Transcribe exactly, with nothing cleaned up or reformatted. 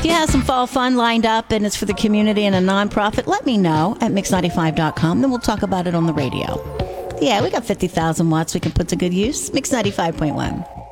you have some fall fun lined up and it's for the community and a nonprofit, let me know at mix ninety-five dot com. Then we'll talk about it on the radio. Yeah, we got fifty thousand watts we can put to good use. Mix ninety-five point one.